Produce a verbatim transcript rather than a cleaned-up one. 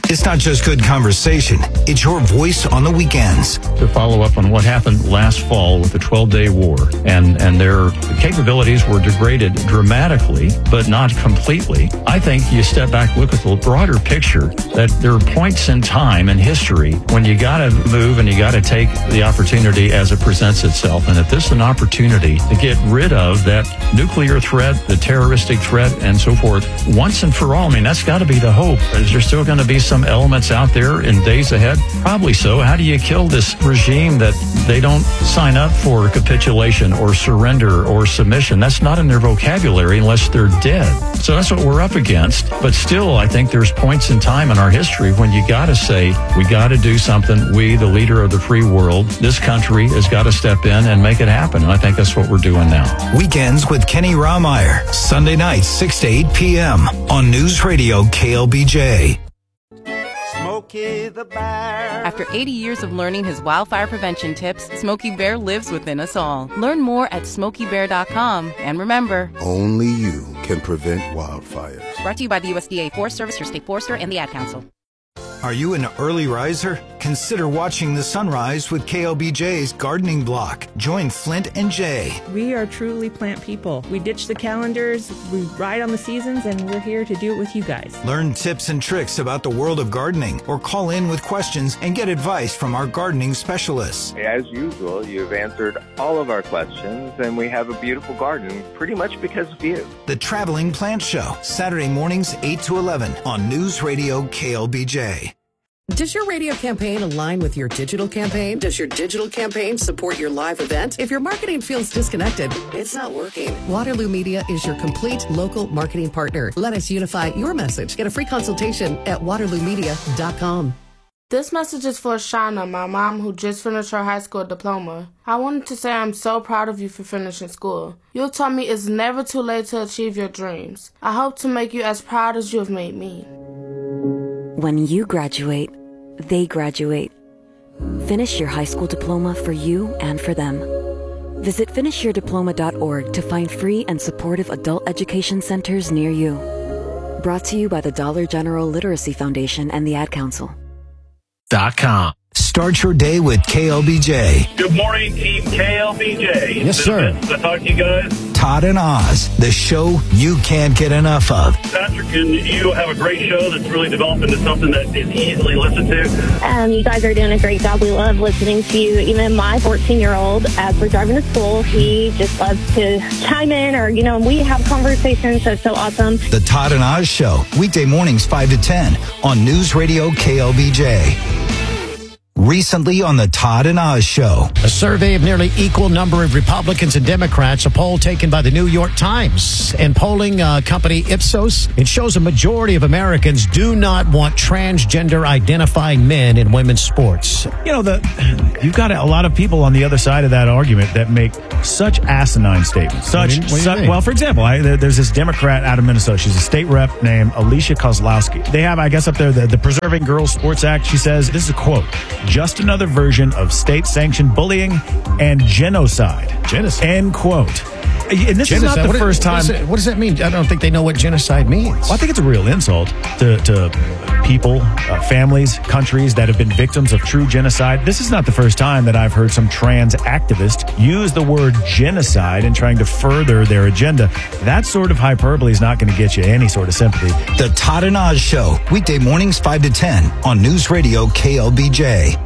It's not just good conversation. It's your voice on the weekends. To follow up on what happened last fall with the twelve-day war, and, and their capabilities were degraded dramatically, but not completely. I think you step back, look at the broader picture, that there are points in time in history when you got to move and you got to take the opportunity as it presents itself. And if this is an opportunity to get rid of that nuclear threat, the terroristic threat, and so forth, once and for all, I mean, that's got to be the hope. Is there still going to be some elements out there in days ahead? Probably so. How do you kill this regime that they don't sign up for capitulation or surrender or submission? That's not in their vocabulary unless they're dead. So that's what we're up against. But still, I think there's points in time in our history when you got to say, we got to do something. We, the leader of the free world, this country has got to step in and make it happen. And I think that's what we're doing now. Weekends with Kenny Raumeyer. Sunday nights, six to eight p.m. on News Radio K L B J. Smokey the Bear. After eighty years of learning his wildfire prevention tips, Smokey Bear lives within us all. Learn more at smokey bear dot com. And remember, only you can prevent wildfires. Brought to you by the U S D A Forest Service, your state forester, and the Ad Council. Are you an early riser? Consider watching the sunrise with K L B J's Gardening Block. Join Flint and Jay. We are truly plant people. We ditch the calendars, we ride on the seasons, and we're here to do it with you guys. Learn tips and tricks about the world of gardening, or call in with questions and get advice from our gardening specialists. As usual, you've answered all of our questions, and we have a beautiful garden pretty much because of you. The Traveling Plant Show, Saturday mornings eight to eleven on News Radio K L B J. Does your radio campaign align with your digital campaign? Does your digital campaign support your live event? If your marketing feels disconnected, it's not working. Waterloo Media is your complete local marketing partner. Let us unify your message. Get a free consultation at waterloo media dot com. This message is for Shauna, my mom, who just finished her high school diploma. I wanted to say I'm so proud of you for finishing school. You taught me it's never too late to achieve your dreams. I hope to make you as proud as you have made me. When you graduate, they graduate. Finish your high school diploma for you and for them. Visit finish your diploma dot org to find free and supportive adult education centers near you. Brought to you by the Dollar General Literacy Foundation and the Ad Council. Dot com. Start your day with K L B J. Good morning, Team K L B J. Yes, sir. Nice to talk to you guys. Todd and Oz, the show you can't get enough of. Patrick, and you have a great show that's really developed into something that is easily listened to. Um, you guys are doing a great job. We love listening to you. Even my fourteen-year-old, as we're driving to school, he just loves to chime in, or, you know, we have conversations, so it's so awesome. The Todd and Oz Show, weekday mornings five to ten on News Radio K L B J. Recently on the Todd and Oz Show. A survey of nearly equal number of Republicans and Democrats, a poll taken by the New York Times and polling uh, company Ipsos. It shows a majority of Americans do not want transgender identifying men in women's sports. You know, the you've got a lot of people on the other side of that argument that make such asinine statements. Such, What do you- what do you such mean? well, for example, I, there- there's this Democrat out of Minnesota. She's a state rep named Alicia Kozlowski. They have, I guess, up there the, the Preserving Girls Sports Act. She says, this is a quote, just another version of state-sanctioned bullying and genocide. Genocide. End quote. And this Genocide. is not the What- first what time. is it- what does that mean? I don't think they know what genocide means. Well, I think it's a real insult to, to people, uh, families, countries that have been victims of true genocide. This is not the first time that I've heard some trans activist use the word genocide in trying to further their agenda. That sort of hyperbole is not going to get you any sort of sympathy. The Todd and Oz Show, weekday mornings five to ten on News Radio K L B J.